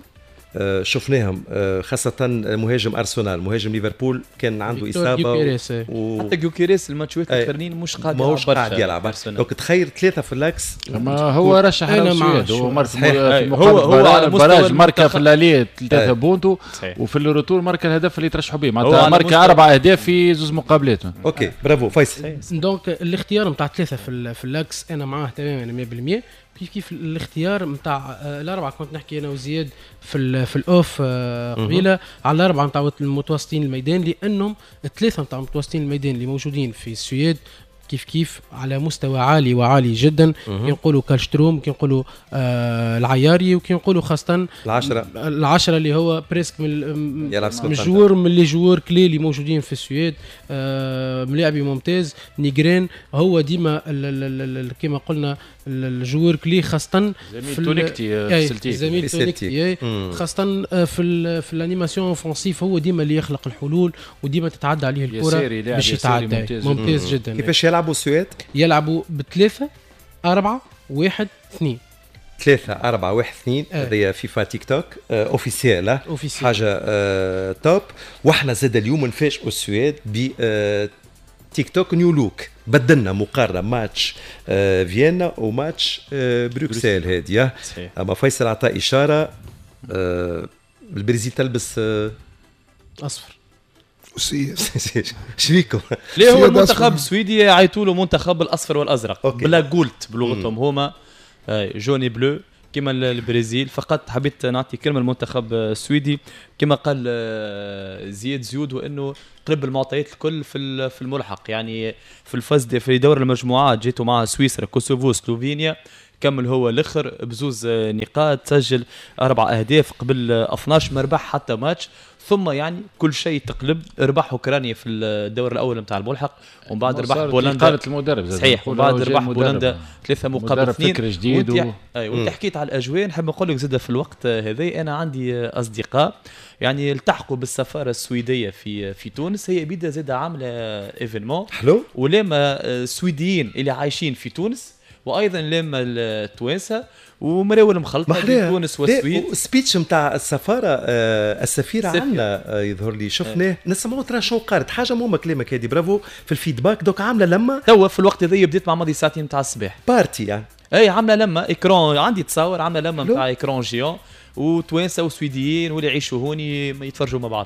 شفناهم خاصة مهاجم أرسنال مهاجم ليفربول كان عنده إصابة و... حتى جوكيريس الماتشات الأخرين مش قادر ماهوش قاعد يلعب. دونك تخيل ثلاثة في اللاكس. ما هو رشح السويد هو مارك في هو هو على مستوى ماركا في اللاليه ثلاثة بونتو وفي الروتور ماركا الهدف اللي ترشحوا به معناتها ماركا أربع أهداف في زوج مقابلات. أوكي برافو فيصل. دونك الاختيار نتاع ثلاثة في في اللاكس أنا معاه تماما مية بالمية. كيف كيف الاختيار نتاع الاربعه كنت نحكي انا وزياد في في الاوف قبيله على الاربعه نتاع المتوسطين الميدان لانهم الثلاثه نتاع متوسطين الميدان اللي موجودين في السويد كيف كيف على مستوى عالي وعالي جدا. كنقولوا كالشتروم كنقولوا آه العياري وكنقولوا خاصه العشرة العشرة اللي هو بريسك من جوور من اللي جوور كلي اللي موجودين في السويد. آه ملاعبي ممتاز نيجرين هو ديما كما قلنا الجوور كلي خاصه زميل تونيكتي زميل تونيكتي خاصه في في الانيماسيون اوفنسيف هو ديما اللي يخلق الحلول وديما تتعدى عليه الكره باش يتعدى. ممتاز, ممتاز جدا. كيفاش يلعبوا السويد؟ يلعبوا بثلاثة أربعة واحد اثنين ثلاثة أربعة واحد اثنين هذه فيفا تيك توك أوفيسيال آه حاجة آه توب. وإحنا زاد اليوم نفاجئوا السويد ب آه تيك توك نيو لوك بدلنا مقارنة ماتش آه فيينا وماتش آه بروكسل هذه. أما فيصل عطى إشارة آه البرازيل تلبس آه أصفر. شبيكم ليه هو المنتخب السويدي يعيطوا له منتخب الاصفر والازرق بلا قلت بلغتهم هما جوني بلو كما البرازيل. فقط حبيت نعطي كلمه المنتخب السويدي كما قال زياد زيود وانه قرب المعطيات الكل في في الملحق يعني في الفاز في دور المجموعات جيتوا مع سويسرا كوسوفو سلوفينيا كمل هو الاخر بزوز نقاط سجل اربع اهداف قبل اثناش ما ربح حتى ماتش ثم يعني كل شيء تقلب ربح اوكرانيا في الدور الاول نتاع الملحق ومن بعد ربح بولندا قالت المدرب صحيح ومن بعد ربح بولندا ثلاثه مقابل اثنين فكر جديد وانت و... حكيت على الاجواء نحب نقول لك زاد في الوقت هذا انا عندي اصدقاء يعني التحقوا بالسفاره السويديه في في تونس هي بدا زاد عامله ايفينمون حلو ولما السويديين اللي عايشين في تونس وايضا لما التوانسه ومراول مخلطه بين تونس والسويد. السبيتش نتاع السفاره آه السفيره عندنا آه يظهر لي شفناه نسمعوا ترى شو قالت حاجه مهمه كلامك هذه برافو في الفيدباك. دوك عامله لما توا في الوقت هذا بديت مع ماضي ساعتين نتاع الصباح بارتي يعني اي عامله لما اكران عندي تصور عامله لما نتاع اكران جيون وتوانسه وسويديين واللي يعيشوا هوني يتفرجوا مع بعض.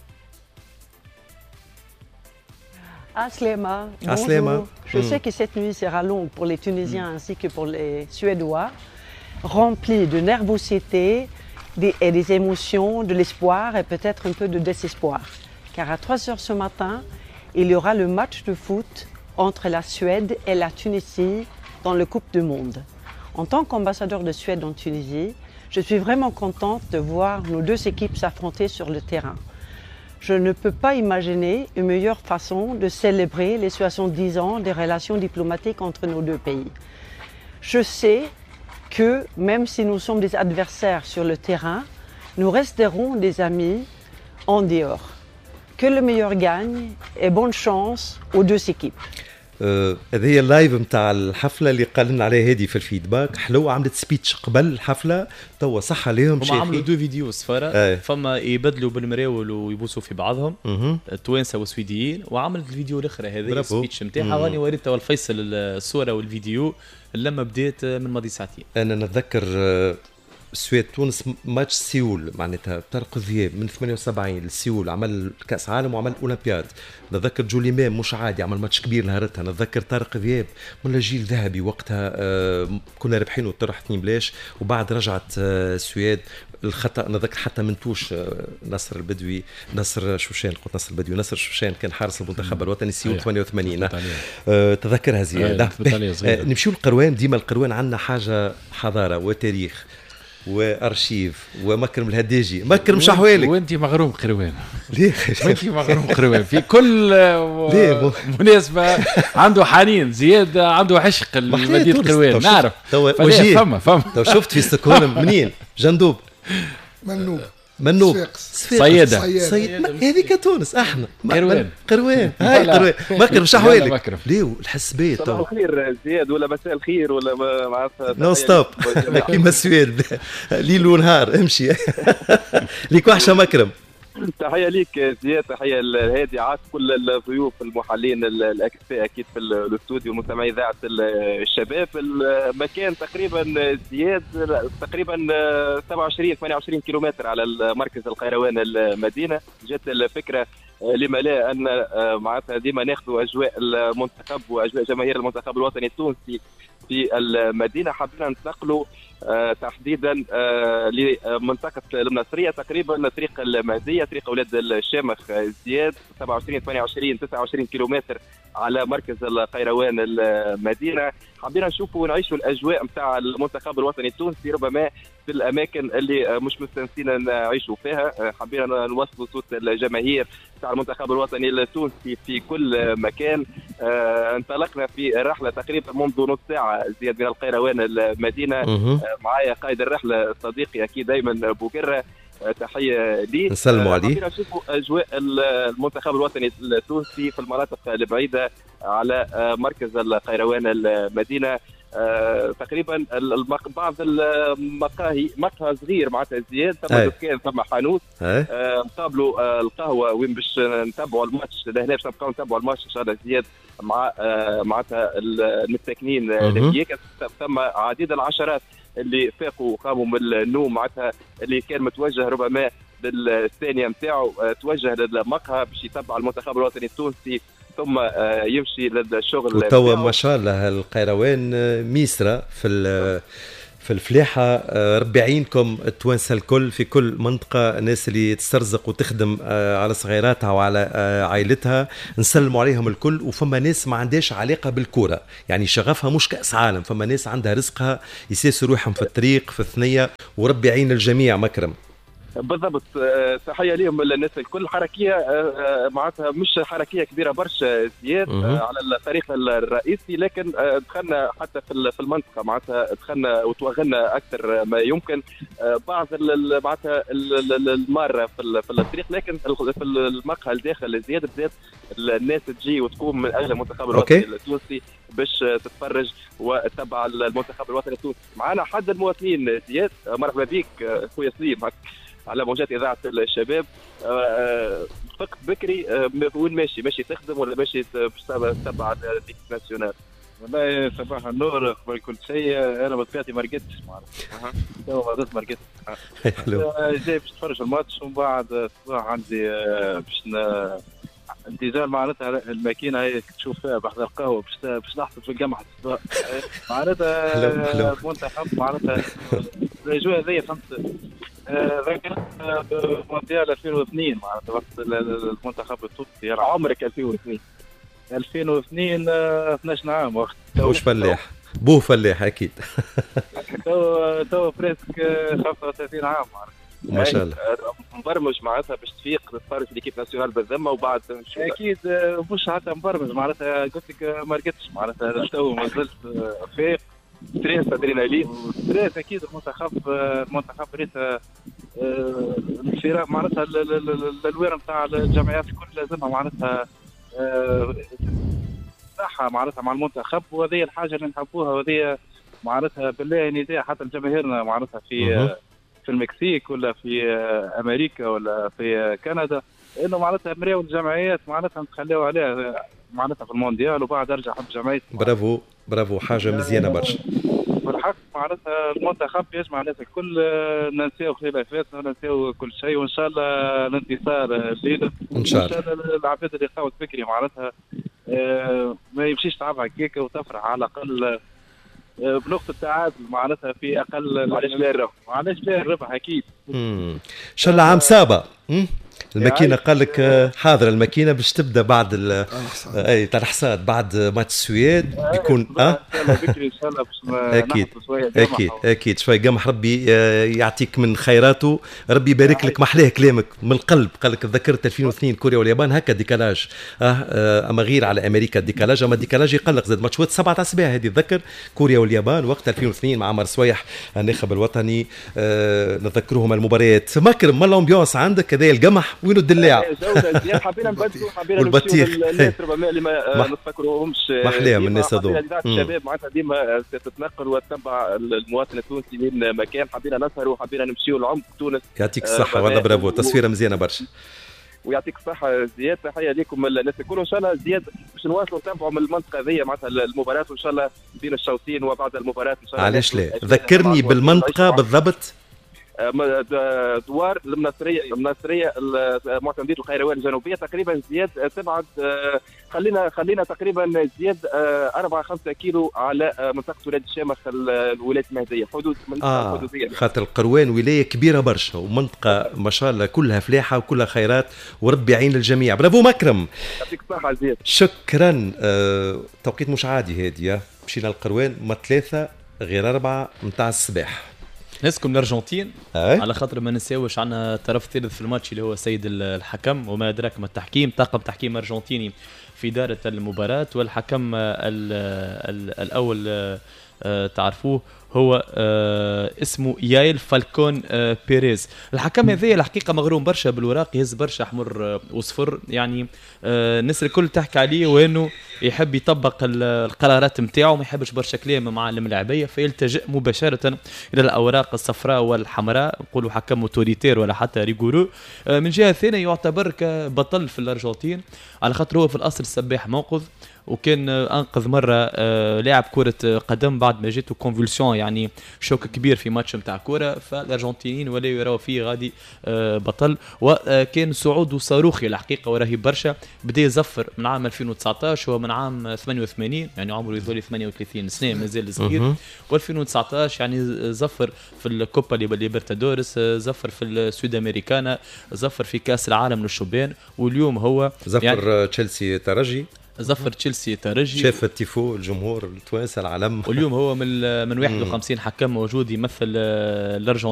Aslema, bonjour. Je mmh. sais que cette nuit sera longue pour les Tunisiens mmh. ainsi que pour les Suédois, remplie de nervosité des, et des émotions, de l'espoir et peut-être un peu de désespoir. Car à trois heures ce matin, il y aura le match de foot entre la Suède et la Tunisie dans le Coupe du Monde. En tant qu'ambassadeur de Suède en Tunisie, je suis vraiment contente de voir nos deux équipes s'affronter sur le terrain. Je ne peux pas imaginer une meilleure façon de célébrer les soixante-dix ans des relations diplomatiques entre nos deux pays. Je sais que même si nous sommes des adversaires sur le terrain, nous resterons des amis en dehors. Que le meilleur gagne et bonne chance aux deux équipes. هذه هي اللايف نتاع الحفله اللي قال لنا عليها هذه في الفيدباك حلوه عملت سبيتش قبل الحفله توا صح عليهم هم عملوا دو فيديو سفاره آه. فما يبدلوا بالمراول ويبوسوا في بعضهم التوانسه والسويديين وعملت الفيديو الاخر هذه السبيتش نتاعها واني وريت توا الفيصل الصوره والفيديو لما بديت من ماضي ساعتين. انا نتذكر السويد تونس ماتش سيول معناتها طارق ذياب من ثمانية وسبعين لسيول عمل كاس عالم وعمل اولمبياد. نتذكر جولي مام مش عادي عمل ماتش كبير نهارتها. نتذكر طارق ذياب من الجيل ذهبي وقتها آه كنا ربحين وطرح اثنين بلاش وبعد رجعت آه السويد الخطا. نتذكر حتى منتوش آه نصر البدوي نصر شوشان قلت نصر البدوي نصر شوشان كان حارس المنتخب الوطني سيول ثمانية وثمانين آه تذكرها زياده. آه نمشيو القروان ديما القروان عندنا حاجه حضاره وتاريخ وارشيف ومكرم الهداجي مكرم شحوالك وانت مغروم قروان. ليه وانت مغروم قروان في كل مناسبه عنده حنين زياد عنده عشق لمدينه قروان نعرف وجيه فما فما تو شفت في ستوكهولم منين جندوب منوب منوب صيادة صيادة هذيك تونس احنا قروان قروان هاي قروان مكرم شو احوالك؟ ليه الحسبات صباح الخير زياد ولا مساء الخير ولا معناتها نو ستوب كيما السويد ليل ونهار امشي ليك وحشه مكرم. تحيه ليك زياد، تحيه لهادي عاش كل الضيوف المحللين الاكفاء اكيد في الاستوديو مستمعي اذاعه الشباب. المكان تقريبا زياد تقريبا سبعة وعشرين ثمانية وعشرين كيلومتر على مركز القيروان المدينه. جت الفكره لما لا ان معناتها ديما ناخذوا اجواء المنتخب واجواء جماهير المنتخب الوطني التونسي في المدينه، حبينا نتنقلوا آه تحديدا آه لمنطقه المنصريه تقريبا طريق المهديه طريق اولاد الشامخ زياد سبعة وعشرين ثمانية وعشرين تسعة وعشرين كيلومتر على مركز القيروان المدينه. حبينا نشوفوا ونعيشوا الاجواء نتاع المنتخب الوطني التونسي ربما في الاماكن اللي مش مستنسين نعيشوا فيها. حبينا نوصلوا صوت الجماهير تاع المنتخب الوطني التونسي في كل مكان. آه انطلقنا في رحله تقريبا منذ نص ساعه زياد من القيروان المدينه. آه معايا قائد الرحله صديقي اكيد دايما بوقره، تحيه لي. نسلموا عليه. حبينا نشوفوا اجواء المنتخب الوطني التونسي في المناطق البعيده على مركز القيروان المدينه. آه، تقريبا بعض المقاهي مقهى صغير معناتها زياد ثم دكان ثم حانوت آه، مقابلوا آه، القهوه وين باش نتبعوا الماتش لهنا باش نبقاو نتبعوا الماتش ان شاء الله زياد مع آه، معناتها المساكنين لهيك. ثم عديد العشرات اللي فاقوا قاموا من النوم معناتها اللي كان متوجه ربما للثانيه نتاعو آه، توجه للمقهى باش يتبع المنتخب الوطني التونسي ثم يمشي للشغل. وتوا ما شاء الله القيروان ميسرة في في الفلاحة. ربي يعينكم التوانسة الكل في كل منطقة، الناس اللي تسترزق وتخدم على صغيراتها وعلى عائلتها نسلموا عليهم الكل. وفما ناس ما عندهاش علاقة بالكورة، يعني شغفها مش كأس عالم، فما ناس عندها رزقها يسيسوا روحهم في الطريق في الثنية، وربي يعين الجميع. مكرم بالضبط. تحيه لهم الناس الكل. حركيه معناتها مش حركيه كبيره برشا زياد على الطريق الرئيسي، لكن دخلنا حتى في المنطقه معناتها دخلنا وتوغلنا اكثر ما يمكن بعض معناتها الماره في الطريق، لكن في المقهى الداخل زياد بالذات الناس تجي وتقوم من اجل المنتخب الوطني التونسي باش تتفرج وتتبع المنتخب الوطني التونسي. معنا حد المواطنين زياد. مرحبا بك خويا سليم على موجات اذاعه الشباب. فقط بكري وين ماشي؟ ماشي تخدم ولا ماشي تتبع الديك ناسيونال؟ والله صباح النور. قبل كل شيء انا بطبيعتي ما رقدتش معناتها تو ما زلت ما رقدتش. جاي باش نتفرج الماتش ومن بعد الصباح عندي باش انتظار معناتها الماكينه هي تشوف فيها بحذا القهوه باش باش نحصل في الجامعه الصباح معناتها المنتخب معناتها الاجواء هذيا فهمت. ذكرت مونديال ألفين واثنين معناتها وقت المنتخب التونسي. عمرك ألفين واثنين؟ ألفين واثنين اثناش عام وقت. توش فلاح بوه فلاح اكيد. تو تو فريسك خمسة وثلاثين عام معناتها ما شاء الله. مبرمج معناتها باش تفيق تتفرج في ليكيب ناسيونال بالذمه وبعد اكيد مش حتى مبرمج معناتها قلت لك ما رقدتش معناتها تو ما زلت فايق. ستريس ادرينالين ستريس اكيد. المنتخب المنتخب ريت الفرق معناتها الالوان نتاع الجمعيات الكل لازمها معناتها صحه معناتها مع المنتخب، وهذه الحاجه اللي نحبوها، وهذه معناتها بالله نداء حتى لجماهيرنا معناتها في في المكسيك ولا في امريكا ولا في كندا انه معناتها مريو الجمعيات معناتها نتخليو عليها معناتها في المونديال وبعد ارجع حب جمعيتي. برافو برافو، حاجه مزيانه برشا. بالحق معناتها المنتخب يجمع الناس الكل، ننساو خلافاتنا ننساو كل شيء، وان شاء الله الانتصار الليله ان شاء الله. ان شاء الله العباد اللي قاوت فكري معناتها ما يمشيش تعبها هكاك وتفرح على الاقل بنقطة التعادل معناتها في اقل. معلش لا الربح معلش لا الربح اكيد. ان شاء الله عام سابع ان الماكينه قال لك حاضر الماكينه باش تبدا بعد ال اي تاع الحصاد بعد ماتش السويد يكون اه بكري ان شاء الله باش اكيد اكيد اكيد شوي قمح ربي يعطيك من خيراته ربي يبارك لك محلاه كلامك من القلب قال لك تذكرت ألفين واثنين كوريا واليابان هكا ديكالاج اه اما غير على امريكا الديكالاج اما الديكالاج يقلق زاد ماتشات سبعة اسابيع هذه تذكر كوريا واليابان وقت ألفين واثنين مع عمر سويح الناخب الوطني آه نذكروهم المباريات مكرم ما الامبيونس عندك هذا القمح وينو الدلاع جوده حبينا نبدلوا حبينا والبطيخ الناس ربما اللي ما نتفكروهمش محليه من الناس هذول الشباب معناتها ديما تتنقل وتتبع المواطن التونسي من مكان حبينا نسهروا حبينا نمشيوا لعمق تونس يعطيك الصحه والله برافو تصويره مزيانه برشا ويعطيك الصحه زياد تحيه لكم الناس الكل ان شاء الله زياد باش نواصلوا نتابعوا من المنطقه هذه معناتها المباراه وان شاء الله بين الشوطين وبعد المباراه ان شاء الله علاش لا ذكرني بالمنطقه بالضبط دوار المناصريه المناصريه معتمديه القيروان الجنوبيه تقريبا زياد تبعد خلينا خلينا تقريبا زياد أربعة خمسة كيلو على منطقه ولاد الشامخ الولايات المهديه حدود منطقه آه حدوديه خاطر القروان ولايه كبيره برشا ومنطقه ما شاء الله كلها فلاحه وكلها خيرات وربي يعين للجميع برافو مكرم يعطيك الصحه زياد شكرا آه توقيت مش عادي هادي مشينا القروان ما ثلاثه غير اربعه نتاع الصباح نسكم الارجنتين أي؟ على خاطر ما نساوش عنا طرف ثالث في الماتش اللي هو سيد الحكم وما أدراك ما التحكيم طاقم تحكيم أرجنتيني في دارة المباراة والحكم ال ال الأول تعرفوه هو آه اسمه يايل فالكون آه بيريز. الحكم هذا الحقيقه مغروم برشا بالوراق يهز برشا احمر آه وصفر يعني آه الناس الكل تحكي عليه وانه يحب يطبق القرارات نتاعو ما يحبش برشا كلام مع الملاعبيه فيلتجئ مباشره الى الاوراق الصفراء والحمراء نقولوا حكم اوتوريتير ولا حتى ريغورو. آه من جهه ثانيه يعتبر كبطل في الارجنتين على خاطر هو في الاصل سباح منقذ وكان انقذ مره لاعب كره قدم بعد ما جاته كونفولسيون يعني شوك كبير في ماتش نتاع كره فالارجنتينيين ولا يراو فيه غادي بطل وكان صعود صاروخي الحقيقه ورهيب برشا بدا يزفر من عام ألفين وتسعطاش هو من عام ثمانية وثمانين يعني عمره يظل ثمانية وثلاثين سنه مازال صغير و2019 يعني زفر في الكوبا ليبرتادورس زفر في السود امريكانا زفر في كاس العالم للشبان واليوم هو زفر يعني تشيلسي ترجي زفر تشيلسي ترجي شاف التيفو الجمهور التوانسه العالم واليوم هو من من واحد وخمسين حكم موجود يمثل الارجنتين